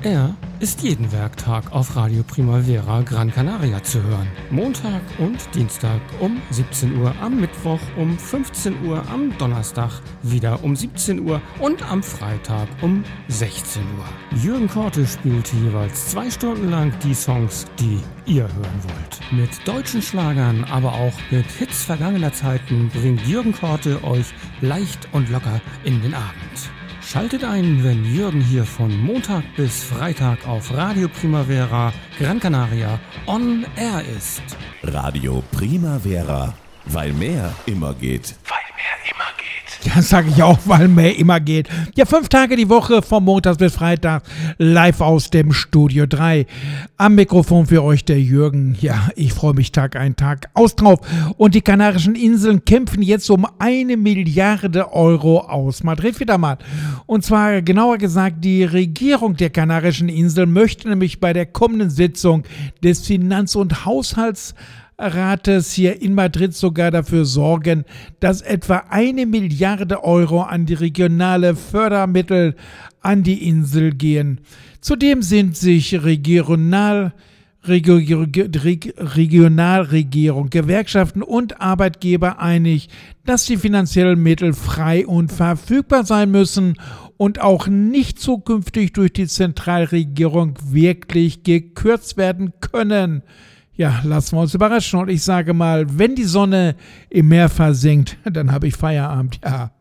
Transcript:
Er ist jeden Werktag auf Radio Primavera Gran Canaria zu hören. Montag und Dienstag um 17 Uhr, am Mittwoch um 15 Uhr, am Donnerstag wieder um 17 Uhr und am Freitag um 16 Uhr. Jürgen Korte spielt jeweils 2 Stunden lang die Songs, die ihr hören wollt. Mit deutschen Schlagern, aber auch mit Hits vergangener Zeiten bringt Jürgen Korte euch leicht und locker in den Abend. Schaltet ein, wenn Jürgen hier von Montag bis Freitag auf Radio Primavera Gran Canaria on Air ist. Radio Primavera, weil mehr immer geht. Ja, sage ich auch, weil mehr immer geht. Ja, 5 Tage die Woche, vom Montag bis Freitag, live aus dem Studio 3. Am Mikrofon für euch der Jürgen. Ja, ich freue mich Tag ein, Tag aus drauf. Und die Kanarischen Inseln kämpfen jetzt um 1 Milliarde Euro aus Madrid wieder mal. Und zwar, genauer gesagt, die Regierung der Kanarischen Inseln möchte nämlich bei der kommenden Sitzung des Finanz- und Haushaltsrates hier in Madrid sogar dafür sorgen, dass etwa 1 Milliarde Euro an die regionale Fördermittel an die Insel gehen. Zudem sind sich Regionalregierung, Gewerkschaften und Arbeitgeber einig, dass die finanziellen Mittel frei und verfügbar sein müssen und auch nicht zukünftig durch die Zentralregierung wirklich gekürzt werden können. Ja, lassen wir uns überraschen und ich sage mal, wenn die Sonne im Meer versinkt, dann habe ich Feierabend, ja.